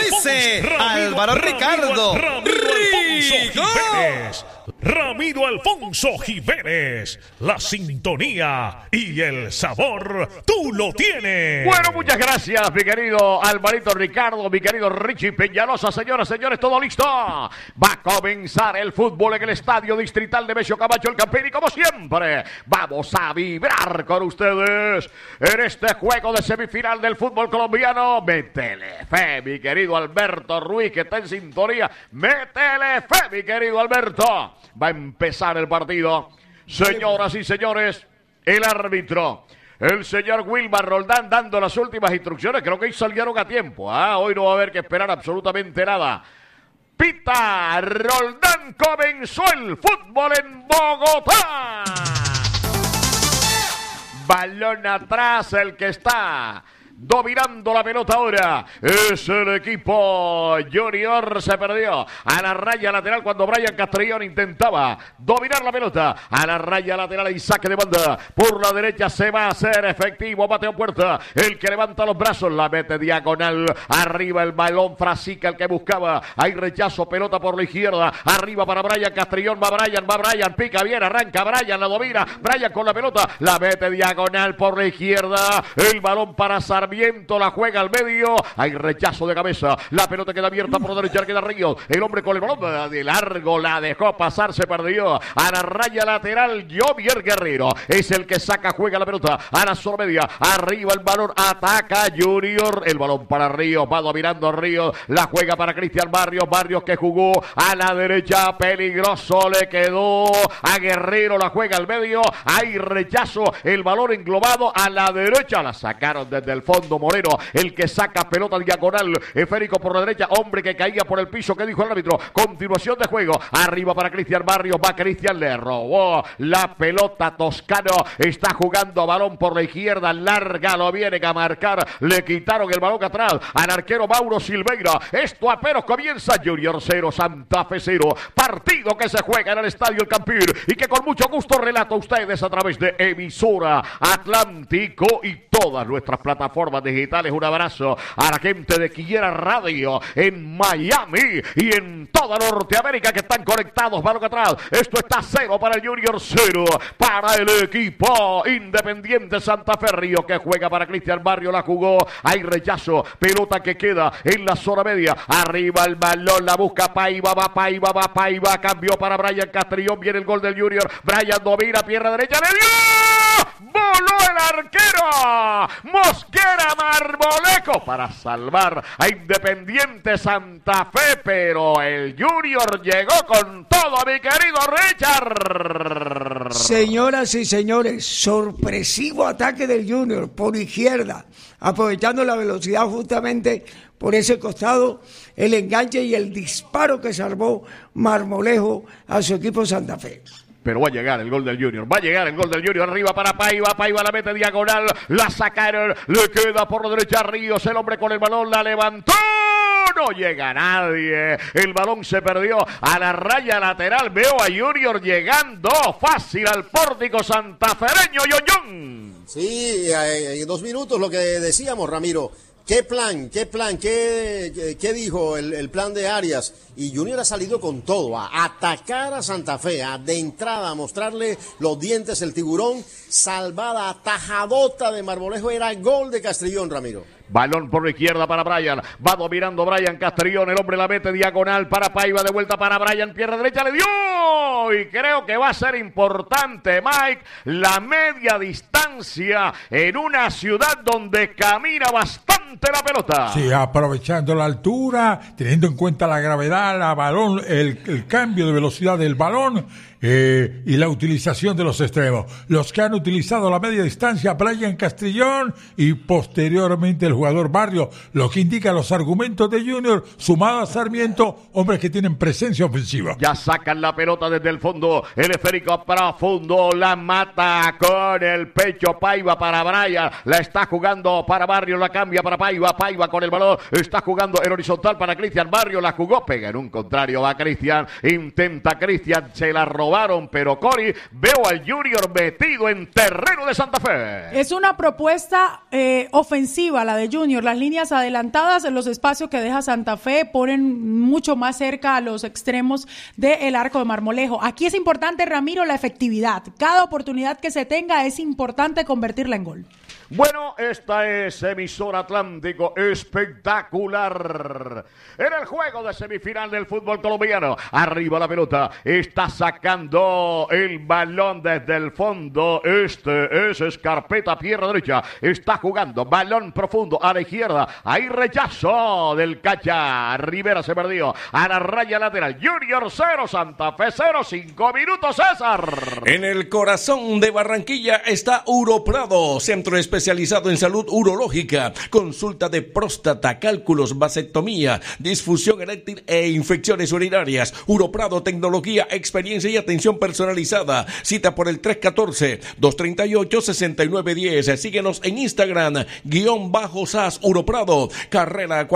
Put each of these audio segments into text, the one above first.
dice Álvaro Ricardo. Ramiro Alfonso Jiménez, la sintonía y el sabor, tú lo tienes. Bueno, muchas gracias, mi querido Alvarito Ricardo, mi querido Richie Peñalosa. Señoras, señores, todo listo. Va a comenzar el fútbol en el Estadio Distrital de Mesio Camacho, el Campín, y como siempre, vamos a vibrar con ustedes en este juego de semifinal del fútbol colombiano. Métele fe, mi querido Alberto Ruiz, que está en sintonía. Métele fe, mi querido Alberto. Va a empezar el partido. Señoras y señores, el árbitro, el señor Wilmar Roldán, dando las últimas instrucciones. Creo que hoy salieron a tiempo. Hoy no va a haber que esperar absolutamente nada. Pita Roldán, comenzó el fútbol en Bogotá. Balón atrás, el que está dominando la pelota ahora es el equipo Junior. Se perdió a la raya lateral cuando Brian Castrillón intentaba dominar la pelota. A la raya lateral y saque de banda por la derecha. Se va a hacer efectivo Mateo Puerta, el que levanta los brazos, la mete diagonal arriba, el balón Frasica, el que buscaba. Hay rechazo, pelota por la izquierda, arriba para Brian Castrillón. Va Brian, pica bien, arranca Brian, la domina Brian con la pelota, la mete diagonal por la izquierda, el balón para Sarmiento, la juega al medio, hay rechazo de cabeza, la pelota queda abierta por la derecha, queda Ríos, el hombre con el balón de largo, la dejó pasar, se perdió a la raya lateral. Jovier Guerrero es el que saca, juega la pelota a la zona media, arriba el balón, ataca Junior, el balón para Ríos, va dominando Ríos, la juega para Cristian Barrios que jugó a la derecha, peligroso, le quedó a Guerrero, la juega al medio, hay rechazo, el balón englobado a la derecha, la sacaron desde el fondo. Moreno, el que saca pelota diagonal, esférico por la derecha, hombre que caía por el piso. ¿Qué dijo el árbitro? Continuación de juego, arriba para Cristian Barrios, va Cristian, le robó la pelota Toscano, está jugando balón por la izquierda, larga, lo viene a marcar, le quitaron el balón atrás al arquero Mauro Silveira. Esto apenas comienza. Junior 0, Santa Fe 0, partido que se juega en el Estadio El Campín y que con mucho gusto relato a ustedes a través de emisora Atlántico y todas nuestras plataformas digitales. Un abrazo a la gente de Quillera Radio en Miami y en toda Norteamérica que están conectados. Balón atrás, esto está 0 para el Junior, 0 para el equipo Independiente Santa Fe. Río que juega para Cristian Barrio, la jugó, hay rechazo, pelota que queda en la zona media, arriba el balón, la busca Paiva, cambió para Brian Castrillón, viene el gol del Junior, Brian domina, pierna derecha, le dio, voló el arquero, Mosquera Marmolejo para salvar a Independiente Santa Fe, pero el Junior llegó con todo, mi querido Richard. Señoras y señores, sorpresivo ataque del Junior por izquierda, aprovechando la velocidad justamente por ese costado, el enganche y el disparo que salvó Marmolejo a su equipo Santa Fe. Pero va a llegar el gol del Junior, arriba para Paiva la mete diagonal, la sacaron, le queda por la derecha Ríos, el hombre con el balón, la levantó, no llega nadie, el balón se perdió a la raya lateral. Veo a Junior llegando fácil al pórtico santafereño. Yoyón. Sí, en 2 minutos lo que decíamos, Ramiro. ¿Qué plan? ¿Qué dijo el plan de Arias? Y Junior ha salido con todo, a atacar a Santa Fe, de entrada, a mostrarle los dientes, el tiburón, salvada, atajadota de Marmolejo, era gol de Castrillón, Ramiro. Balón por la izquierda para Brian, va dominando Brian Castrillón, el hombre la mete diagonal para Paiva, de vuelta para Brian, pierna derecha, le dio, y creo que va a ser importante, Mike, la media distancia en una ciudad donde camina bastante la pelota. Sí, aprovechando la altura, teniendo en cuenta la gravedad, la balón, el cambio de velocidad del balón, y la utilización de los extremos. Los que han utilizado la media distancia, Brian Castrillón y posteriormente el jugador Barrio, lo que indica los argumentos de Junior, sumado a Sarmiento, hombres que tienen presencia ofensiva. Ya sacan la pelota desde el fondo, el esférico profundo, la mata con el pecho Paiva para Brian, la está jugando para Barrio, la cambia para Paiva con el balón, está jugando en horizontal para Cristian Barrio, la jugó, pega en un contrario, va Cristian, intenta Cristian, se la robó probaron, pero Cori, veo al Junior metido en terreno de Santa Fe. Es una propuesta ofensiva la de Junior. Las líneas adelantadas en los espacios que deja Santa Fe ponen mucho más cerca a los extremos del arco de Marmolejo. Aquí es importante, Ramiro, la efectividad. Cada oportunidad que se tenga es importante convertirla en gol. Bueno, esta es Emisora Atlántico, espectacular. En el juego de semifinal del fútbol colombiano, arriba la pelota, está sacando el balón desde el fondo. Este es Scarpeta, pierna derecha, está jugando, balón profundo a la izquierda, hay rechazo del Cacha, Rivera se perdió, a la raya lateral, Junior 0, Santa Fe 0, 5 minutos, César. En el corazón de Barranquilla está Uroprado, centro especializado en salud urológica, consulta de próstata, cálculos, vasectomía, disfunción eréctil e infecciones urinarias. Uroprado, tecnología, experiencia y atención personalizada. Cita por el 314-238-6910. Síguenos en Instagram, _SAS Uroprado, carrera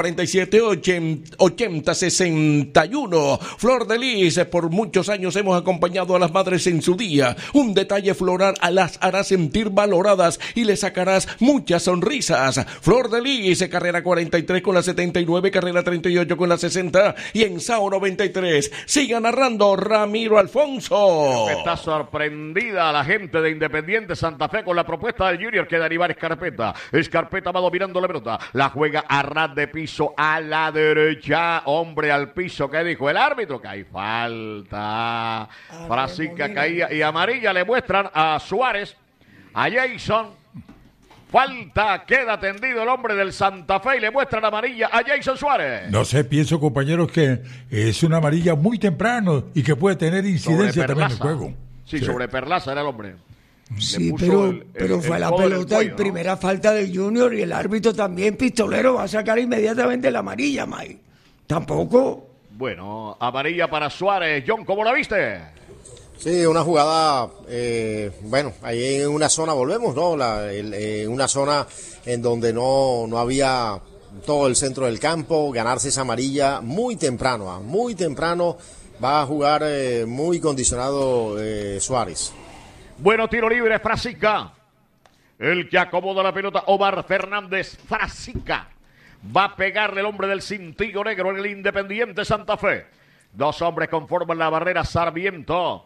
478061. Flor de Lis, por muchos años hemos acompañado a las madres en su día. Un detalle floral las hará sentir valoradas y le sacarás muchas sonrisas. Flor de Lis, carrera 43 con la 79, carrera 38 con la 60 y en Sao 93. Siga narrando Ramiro Alfonso. Está sorprendida la gente de Independiente Santa Fe con la propuesta del Junior que derivar Scarpeta. Scarpeta va dominando la pelota, la juega a ras de piso a la derecha, hombre al piso. ¿Qué dijo el árbitro? Que hay falta. Frasica caía y amarilla le muestran a Suárez, a Jason. Falta, queda tendido el hombre del Santa Fe y le muestran amarilla a Jason Suárez. No sé, pienso, compañeros, que es una amarilla muy temprano y que puede tener incidencia también en el juego. Sí, sobre Perlaza era el hombre. Sí, pero fue la pelota cuello, y primera falta del Junior y el árbitro también pistolero va a sacar inmediatamente la amarilla, May. Tampoco. Bueno, amarilla para Suárez. John, ¿cómo la viste? Sí, una jugada, bueno, ahí en una zona volvemos, ¿no? Una zona en donde no había todo el centro del campo, ganarse esa amarilla muy temprano va a jugar muy condicionado Suárez. Bueno, tiro libre, Frasica. El que acomoda la pelota, Omar Fernández, Frasica. Va a pegarle el hombre del cintillo negro en el Independiente Santa Fe. Dos hombres conforman la barrera, Sarmiento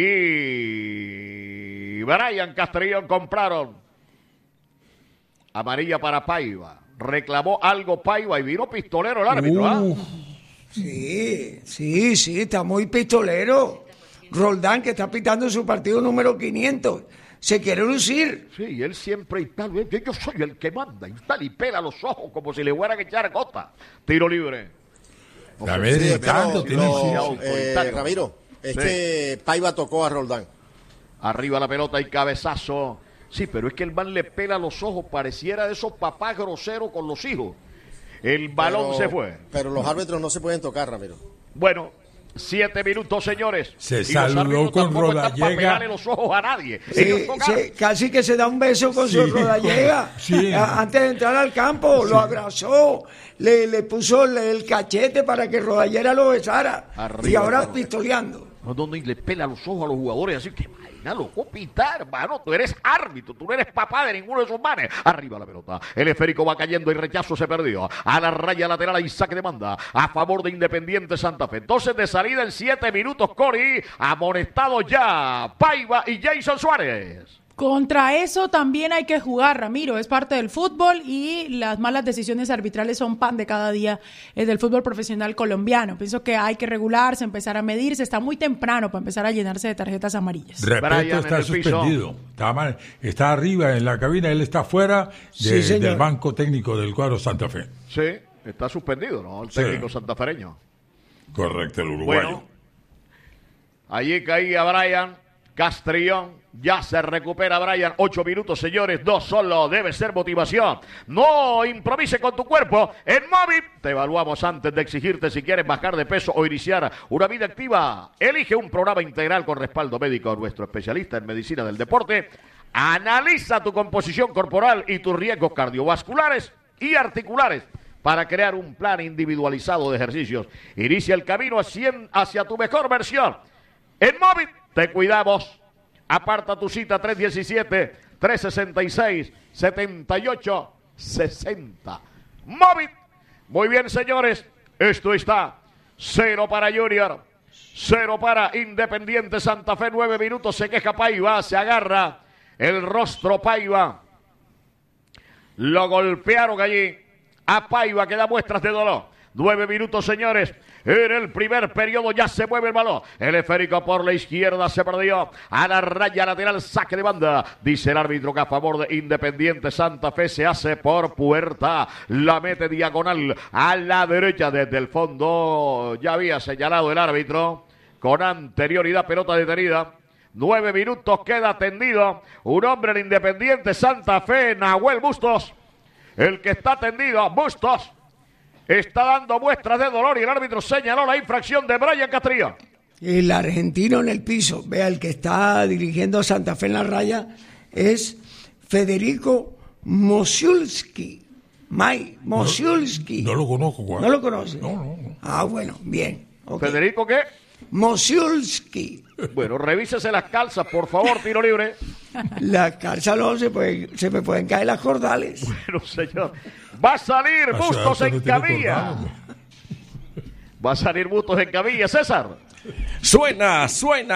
y Brian Castrillón compraron. Amarilla para Paiva. Reclamó algo Paiva y vino pistolero el árbitro. Sí, está muy pistolero. Roldán, que está pitando su partido número 500. Se quiere lucir. Sí, él siempre y tal. Yo soy el que manda. Y tal, y pela los ojos como si le fueran a echar gota. Tiro libre. Ramiro, que Paiva tocó a Roldán. Arriba la pelota y cabezazo. Sí, pero es que el man le pela los ojos. Pareciera de esos papás groseros con los hijos. El balón se fue. Pero los árbitros no se pueden tocar, Ramiro. Bueno, 7 minutos, señores. Se saludó con Rodallega. Para pegarle los ojos a nadie. Sí, casi que se da un beso con su Rodallega. Sí. Antes de entrar al campo, lo abrazó, le puso el cachete para que Rodallega lo besara. Arriba, y ahora pistoleando. Donde le pela los ojos a los jugadores, así que vaina, loco, pitar, hermano, tú eres árbitro, tú no eres papá de ninguno de esos manes. Arriba la pelota, el esférico va cayendo y rechazo se perdió. A la raya lateral hay saque de banda a favor de Independiente Santa Fe. Entonces de salida en 7 minutos, Cori, amonestado ya Paiva y Jason Suárez. Contra eso también hay que jugar, Ramiro, es parte del fútbol y las malas decisiones arbitrales son pan de cada día del fútbol profesional colombiano. Pienso que hay que regularse, empezar a medirse, está muy temprano para empezar a llenarse de tarjetas amarillas. Repeto, está suspendido, está arriba en la cabina, él está fuera del banco técnico del cuadro Santa Fe. Sí, está suspendido, ¿no? El técnico santafereño. Correcto, el uruguayo. Bueno, allí caía Brian Castrillón. Ya se recupera Brian. 8 minutos, señores. 2 solo. Debe ser motivación. No improvise con tu cuerpo. En Móvil te evaluamos antes de exigirte si quieres bajar de peso o iniciar una vida activa. Elige un programa integral con respaldo médico. Nuestro especialista en medicina del deporte analiza tu composición corporal y tus riesgos cardiovasculares y articulares para crear un plan individualizado de ejercicios. Inicia el camino hacia tu mejor versión. En móvil, te cuidamos. Aparta tu cita 317-366-7860. Móvil. Muy bien, señores. Esto está 0 para Junior, 0 para Independiente Santa Fe. 9 minutos, se queja Paiva, se agarra el rostro Paiva. Lo golpearon allí a Paiva, que da muestras de dolor. 9 minutos, señores. En el primer periodo ya se mueve el balón. El esférico por la izquierda se perdió. A la raya lateral, saque de banda. Dice el árbitro que a favor de Independiente Santa Fe se hace por puerta. La mete diagonal a la derecha desde el fondo. Ya había señalado el árbitro con anterioridad, pelota detenida. 9 minutos, queda tendido un hombre en Independiente Santa Fe, Nahuel Bustos. El que está tendido, Bustos, está dando muestras de dolor y el árbitro señaló la infracción de Brian Castrillo. El argentino en el piso, vea, el que está dirigiendo a Santa Fe en la raya es Federico Mosiulski. Mosiulski. No lo conozco, Juan. ¿No lo conoce? No. Ah, bueno, bien. Okay. ¿Federico qué? Mosiulski. Bueno, revísese las calzas, por favor, tiro libre. Las calzas no, se me pueden caer las cordales. Bueno, señor. Va a salir Bustos en camilla. Va a salir Bustos en camilla, César. Suena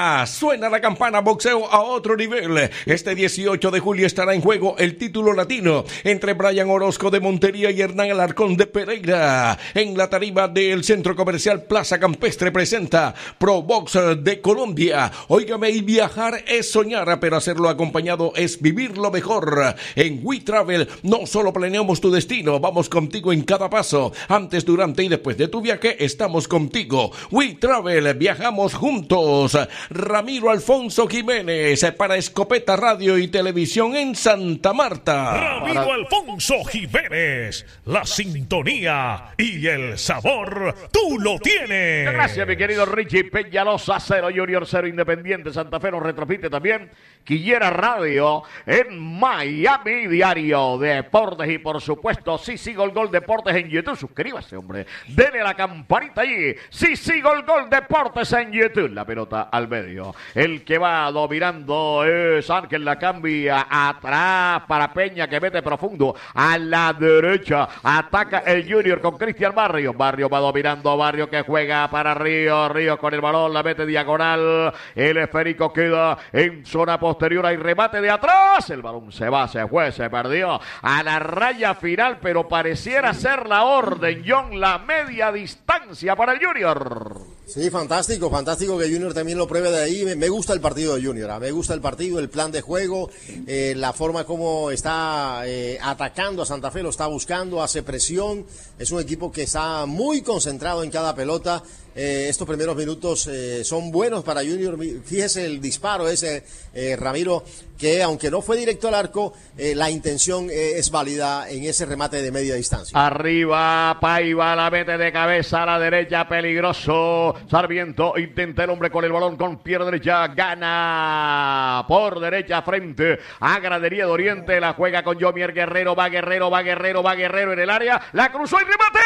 la campana, boxeo a otro nivel. Este 18 de julio estará en juego el título latino entre Brian Orozco de Montería y Hernán Alarcón de Pereira. En la tarima del Centro Comercial Plaza Campestre presenta Pro Box de Colombia. Óigame, y viajar es soñar, pero hacerlo acompañado es vivirlo mejor. En We Travel no solo planeamos tu destino, vamos contigo en cada paso. Antes, durante y después de tu viaje estamos contigo. We Travel, viajamos juntos. Ramiro Alfonso Jiménez para Escopeta Radio y Televisión en Santa Marta. Ramiro Alfonso Jiménez, la sintonía y el sabor, tú lo tienes. Gracias, mi querido Richie Peñalosa. 0 Junior, 0 Independiente Santa Fe. Nos retransmite también Quillera Radio en Miami, Diario Deportes y por supuesto Sí Gol Deportes en YouTube. Suscríbase, hombre, dele a la campanita allí. Sí Gol Deportes en YouTube. La pelota al medio, el que va dominando es Ángel, la cambia atrás para Peña, que mete profundo a la derecha, ataca el Junior con Cristian Barrio va dominando, Barrio que juega para Ríos con el balón, la mete diagonal, el esférico queda en zona posterior, hay remate de atrás, el balón se va, se fue, se perdió a la raya final, pero pareciera ser la orden, John, la media distancia para el Junior. Sí, fantástico que Junior también lo pruebe de ahí. Me gusta el partido de Junior, me gusta el partido, el plan de juego, la forma como está atacando a Santa Fe, lo está buscando, hace presión, es un equipo que está muy concentrado en cada pelota. Estos primeros minutos son buenos para Junior. Fíjese el disparo ese, Ramiro, que aunque no fue directo al arco, la intención es válida en ese remate de media distancia. Arriba, Paiva la mete de cabeza a la derecha, peligroso. Sarmiento intenta el hombre con el balón con pierna derecha, gana por derecha frente a Gradería de Oriente, la juega con Jomier Guerrero, va Guerrero en el área, la cruzó y remate.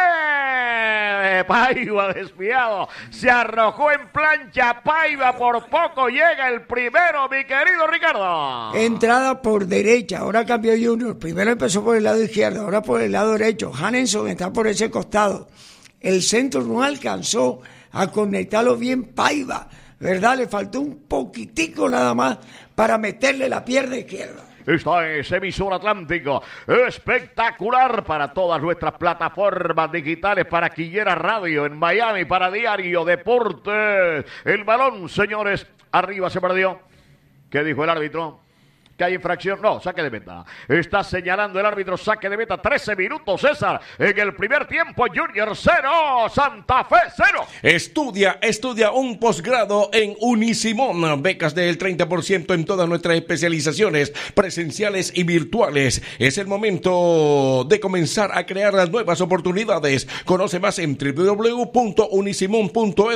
Paiva desviado, se arrojó en plancha Paiva, por poco llega el primero, mi querido Ricardo. Entrada por derecha, ahora cambió Junior, primero empezó por el lado izquierdo, ahora por el lado derecho, Hanenson está por ese costado, el centro no alcanzó a conectarlo bien Paiva, ¿verdad? Le faltó un poquitico nada más para meterle la pierna izquierda. Esta es Emisor Atlántico, espectacular para todas nuestras plataformas digitales, para Quillera Radio en Miami, para Diario Deportes. El balón, señores, arriba se perdió. ¿Qué dijo el árbitro? ¿Que hay infracción? No, saque de meta. Está señalando el árbitro, saque de meta. 13 minutos, César. En el primer tiempo, Junior 0, Santa Fe 0. Estudia un posgrado en Unisimón. Becas del 30% en todas nuestras especializaciones, presenciales y virtuales. Es el momento de comenzar a crear las nuevas oportunidades. Conoce más en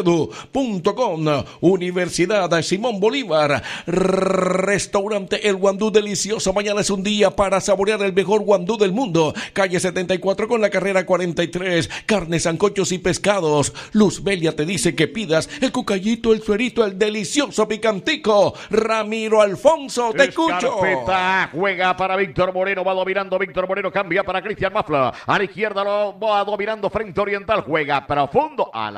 www.unisimon.edu.com. Universidad Simón Bolívar. Restaurante El Guandú guandú delicioso. Mañana es un día para saborear el mejor guandú del mundo. Calle 74 con la carrera 43. Carnes, sancochos y pescados. Luz Belia te dice que pidas el cucayito, el suerito, el delicioso picantico. Ramiro Alfonso, te escucho. Escarpeta, juega para Víctor Moreno, va dominando Víctor Moreno, cambia para Cristian Mafla. A la izquierda lo va dominando Frente Oriental, juega profundo a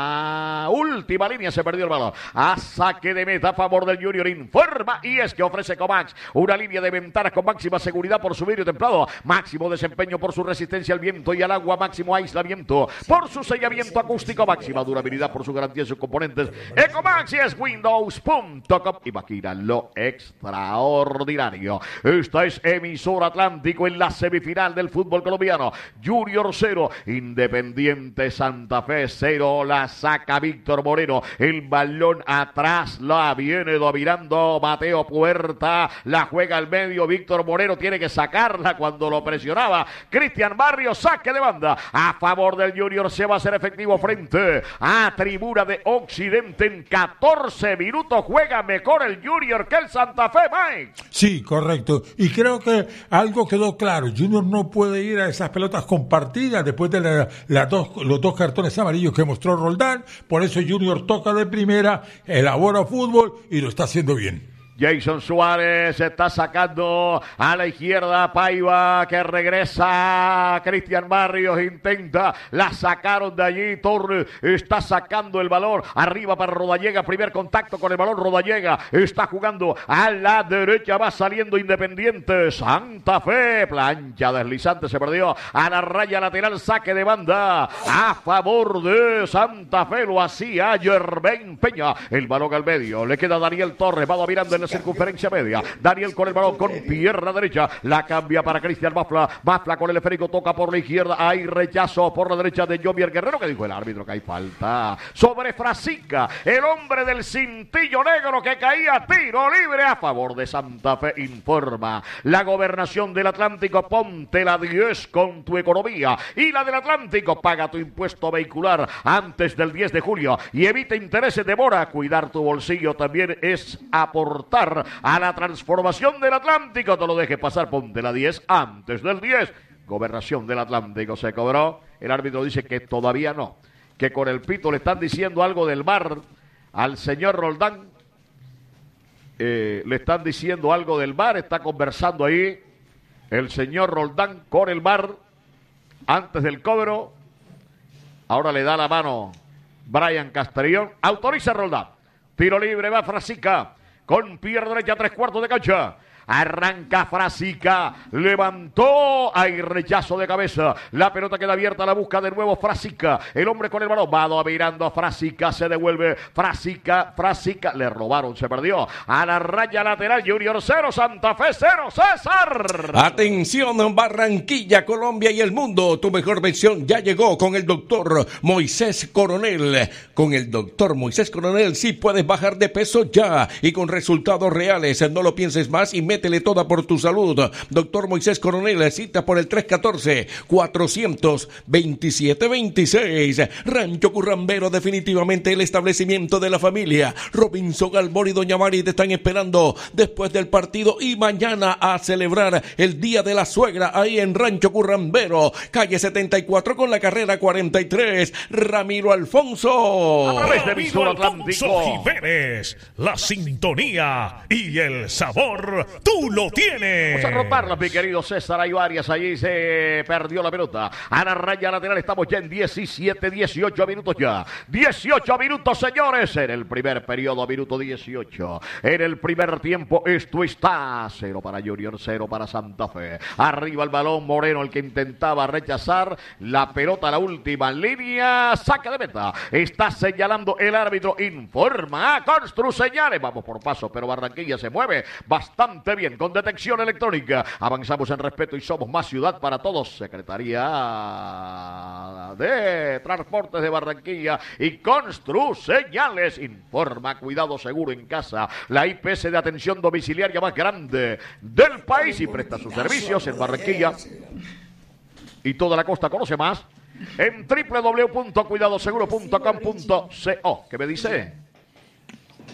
la última línea, se perdió el balón. A saque de meta a favor del Junior, informa, y es que ofrece Comax una línea de ventanas con máxima seguridad por su vidrio templado, máximo desempeño por su resistencia al viento y al agua, máximo aislamiento por su sellamiento acústico, máxima durabilidad por su garantía y sus componentes. Ecomax es Windows.com. Imagina lo extraordinario. Esta es emisora Atlántico en la semifinal del fútbol colombiano. Junior 0, Independiente Santa Fe 0. La saca Víctor Moreno. El balón atrás la viene dominando Mateo Puerta. La juega al medio. Víctor Moreno tiene que sacarla cuando lo presionaba. Cristian Barrios, saque de banda a favor del Junior. Se va a hacer efectivo frente a Tribuna de Occidente. En 14 minutos juega mejor el Junior que el Santa Fe, Mike. Sí, correcto. Y creo que algo quedó claro. Junior no puede ir a esas pelotas compartidas después de los dos cartones amarillos que mostró Roldán. Por eso Junior toca de primera, elabora fútbol y lo está haciendo bien. Jason Suárez está sacando a la izquierda, Paiva que regresa, Cristian Barrios intenta, la sacaron de allí, Torres está sacando el balón, arriba para Rodallega, primer contacto con el balón, Rodallega está jugando a la derecha, va saliendo Independiente Santa Fe, plancha deslizante, se perdió a la raya lateral, saque de banda a favor de Santa Fe, lo hacía Yerben Peña, el balón al medio, le queda Daniel Torres, va dominando en la circunferencia media, Daniel con el balón con pierna derecha, la cambia para Cristian Mafla, Mafla con el esférico, toca por la izquierda, hay rechazo por la derecha de Jovier Guerrero, que dijo el árbitro que hay falta sobre Frasica, el hombre del cintillo negro que caía, tiro libre a favor de Santa Fe, informa la Gobernación del Atlántico, ponte la 10 con tu economía y la del Atlántico, paga tu impuesto vehicular antes del 10 de julio y evita intereses de mora, cuidar tu bolsillo también es aportar a la transformación del Atlántico, te lo dejes pasar, ponte la 10 antes del 10. Gobernación del Atlántico se cobró, el árbitro dice que todavía no, que con el pito le están diciendo algo del VAR al señor Roldán, le están diciendo algo del VAR, está conversando ahí el señor Roldán con el VAR antes del cobro, ahora le da la mano Brian Castellón, autoriza Roldán, tiro libre, va Frasica, con pierna derecha, 3/4 de cancha. Arranca Frasica, levantó, hay rechazo de cabeza, la pelota queda abierta, la busca de nuevo Frasica, el hombre con el balón, va dominando a Frasica, se devuelve Frasica, le robaron, se perdió, a la raya lateral, Junior 0, Santa Fe 0, César. Atención Barranquilla, Colombia y el mundo, tu mejor versión ya llegó con el doctor Moisés Coronel, con el doctor Moisés Coronel sí puedes bajar de peso ya y con resultados reales, no lo pienses más y métele toda por tu salud. Doctor Moisés Coronel, cita por el 314-427-26. Rancho Currambero, definitivamente el establecimiento de la familia. Robinson Albor y Doña Mari te están esperando después del partido y mañana a celebrar el Día de la Suegra ahí en Rancho Currambero, calle 74 con la carrera 43. Ramiro Alfonso. A través de Visor Atlántico. Jiménez, la sintonía y el sabor. ¡Tú lo tienes! Vamos a romperla, mi querido César. Hay varias. Allí se perdió la pelota. A la raya lateral estamos ya en 18 minutos ya. 18 minutos, señores. En el primer periodo, minuto 18. En el primer tiempo, esto está 0 para Junior, 0 para Santa Fe. Arriba el balón, Moreno, el que intentaba rechazar la pelota a la última línea. Saque de meta. Está señalando el árbitro. Informa a Constru señales. Vamos por paso, pero Barranquilla se mueve bastante bien, con detección electrónica. Avanzamos en respeto y somos más ciudad para todos. Secretaría de Transportes de Barranquilla y Constru Señales informa cuidado seguro en casa, la IPS de atención domiciliaria más grande del país y presta sus servicios en Barranquilla y toda la costa. Conoce más en www.cuidadoseguro.com.co. ¿Qué me dice?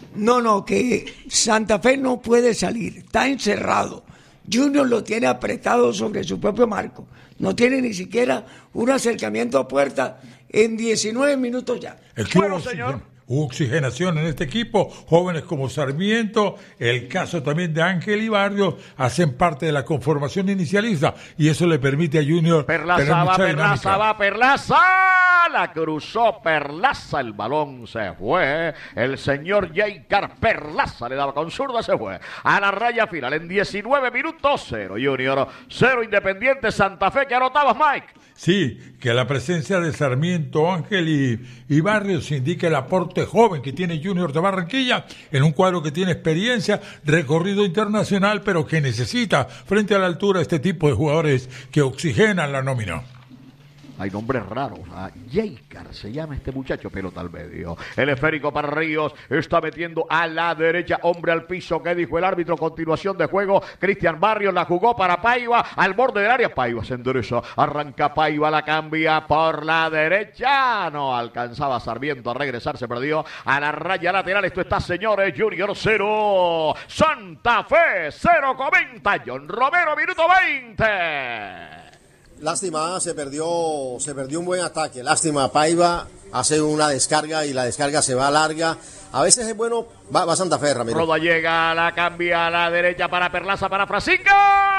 No, que Santa Fe no puede salir, está encerrado. Junior lo tiene apretado sobre su propio marco. No tiene ni siquiera un acercamiento a puerta en 19 minutos ya. Hubo oxigenación en este equipo, jóvenes como Sarmiento, el caso también de Ángel y Barrios, hacen parte de la conformación inicialista y eso le permite a Junior Perlaza va, la cruzó Perlaza, el balón se fue, el señor Jaycar Perlaza le daba con zurda, se fue a la raya final en 19 minutos, 0 Junior, 0 Independiente Santa Fe, que anotabas, Mike. Sí, que la presencia de Sarmiento, Ángel y Barrios indica el aporte joven que tiene Junior de Barranquilla en un cuadro que tiene experiencia, recorrido internacional, pero que necesita frente a la altura este tipo de jugadores que oxigenan la nómina. Hay nombres raros. Jaycar se llama este muchacho, pelota al medio. El esférico para Ríos. Está metiendo a la derecha. Hombre al piso. ¿Qué dijo el árbitro? Continuación de juego. Cristian Barrios la jugó para Paiva. Al borde del área. Paiva se endereza. Arranca Paiva. La cambia por la derecha. No alcanzaba Sarmiento a regresar. Se perdió a la raya lateral. Esto está, señores. Junior 0. Santa Fe 0. Comenta John Romero. Minuto 20. Lástima, se perdió un buen ataque. Lástima, Paiva hace una descarga y la descarga se va larga. A veces es bueno, va Santa Fe, Ramiro. Roda llega, la cambia a la derecha para Perlaza, para Frasica.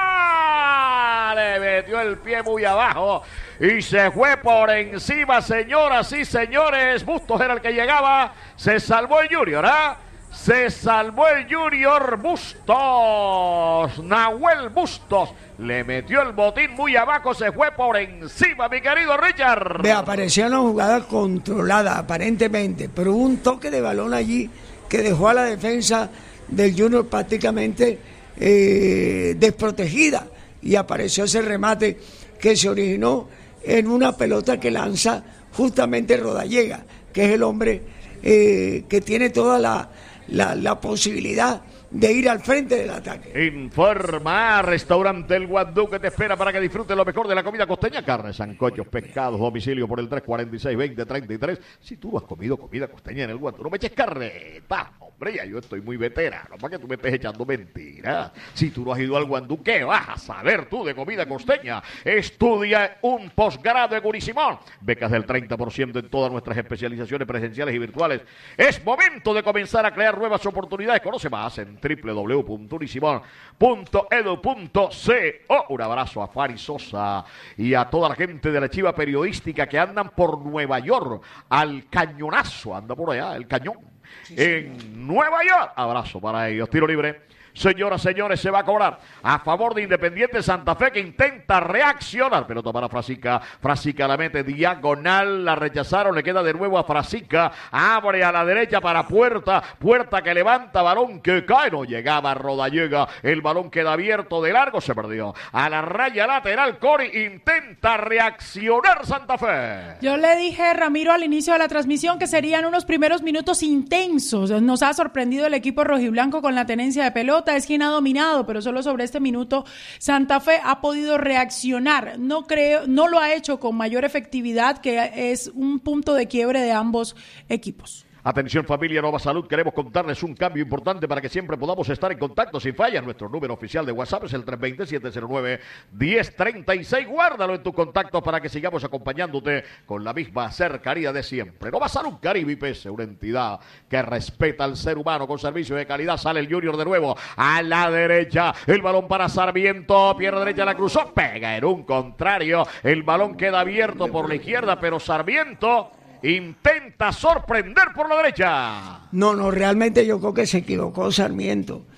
Le metió el pie muy abajo y se fue por encima, señoras y señores. Bustos era el que llegaba. Se salvó el Junior, ¿ah? Se salvó el Junior. Bustos, Nahuel Bustos, le metió el botín muy abajo, se fue por encima, mi querido Richard. Apareció una jugada controlada aparentemente, pero hubo un toque de balón allí que dejó a la defensa del Junior prácticamente desprotegida, y apareció ese remate que se originó en una pelota que lanza justamente Rodallega, que es el hombre que tiene toda la posibilidad de ir al frente del ataque. Informa Restaurante El Guandú, que te espera para que disfrutes lo mejor de la comida costeña: carnes, sancochos, pescados, domicilio por el 346-2033. Si tú has comido comida costeña en El Guandú, no me eches carreta, hombre, ya yo estoy muy veterano, para que tú me estés echando mentiras. Si tú no has ido al Guandú, ¿qué vas a saber tú de comida costeña? Estudia un posgrado en Unisimón, becas del 30% en todas nuestras especializaciones presenciales y virtuales. Es momento de comenzar a crear nuevas oportunidades. Conoce más en www.unisimon.edu.co. Un abrazo a Fari Sosa y a toda la gente de la Chiva Periodística que andan por Nueva York, al cañonazo, anda por allá, el cañón, sí, en Nueva York. Abrazo para ellos. Tiro libre. Señoras, señores, se va a cobrar a favor de Independiente Santa Fe, que intenta reaccionar. Pelota para Frasica. Frasica la mete diagonal. La rechazaron. Le queda de nuevo a Frasica. Abre a la derecha para Puerta. Puerta que levanta. Balón que cae. No llegaba Rodallega. El balón queda abierto de largo. Se perdió. A la raya lateral. Cori intenta reaccionar Santa Fe. Yo le dije, Ramiro, al inicio de la transmisión que serían unos primeros minutos intensos. Nos ha sorprendido el equipo rojiblanco con la tenencia de pelota. Es quien ha dominado, pero solo sobre este minuto Santa Fe ha podido reaccionar. No lo ha hecho con mayor efectividad, que es un punto de quiebre de ambos equipos. Atención, familia Nova Salud, queremos contarles un cambio importante para que siempre podamos estar en contacto sin falla. Nuestro número oficial de WhatsApp es el 320-709-1036. Guárdalo en tus contactos para que sigamos acompañándote con la misma cercanía de siempre. Nova Salud Caribe IPS, una entidad que respeta al ser humano con servicio de calidad. Sale el Junior de nuevo a la derecha. El balón para Sarmiento, pierna derecha, la cruzó, pega en un contrario. El balón queda abierto por la izquierda, pero Sarmiento intenta sorprender por la derecha. No, realmente yo creo que se equivocó Sarmiento.